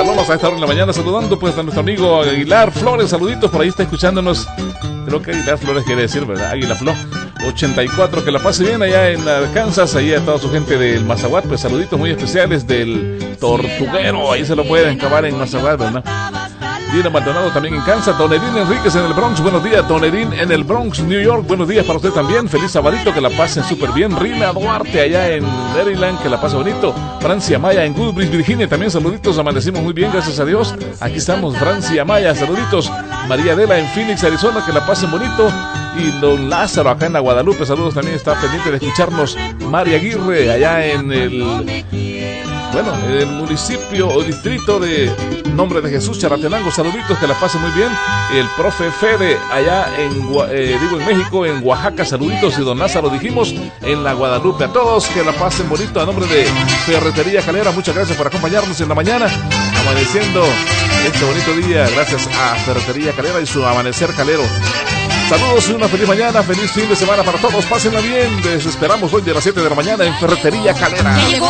palomas a esta hora de la mañana, saludando pues a nuestro amigo Aguilar Flores, saluditos, por ahí está escuchándonos. Creo que Aguilar Flores quiere decir, ¿verdad? Águila Flor 84, que la pase bien allá en Arkansas, ahí a toda su gente del Mazahuat, pues saluditos muy especiales del Tortuguero, ahí se lo pueden acabar en Mazahuat, ¿verdad? Dina Maldonado también en Kansas, Don Edín Enríquez en el Bronx, buenos días, Don Edín en el Bronx, New York, buenos días para usted también, feliz sabadito, que la pasen súper bien, Rina Duarte allá en Maryland, que la pase bonito, Francia Maya en Goodbridge, Virginia, también saluditos, amanecimos muy bien, gracias a Dios, aquí estamos, Francia Maya, saluditos, María Adela en Phoenix, Arizona, que la pasen bonito, y Don Lázaro acá en la Guadalupe, saludos, también está pendiente de escucharnos, María Aguirre allá en el municipio o distrito de Nombre de Jesús, Charatenango, saluditos, que la pasen muy bien. El profe Fede allá en México, en Oaxaca, saluditos. Y Don Lázaro, dijimos, en la Guadalupe. A todos que la pasen bonito, a nombre de Ferretería Calera, muchas gracias por acompañarnos en la mañana, amaneciendo este bonito día, gracias a Ferretería Calera y su amanecer calero. Saludos y una feliz mañana, feliz fin de semana para todos, pásenla bien. Les esperamos hoy de las 7 de la mañana en Ferretería Calera.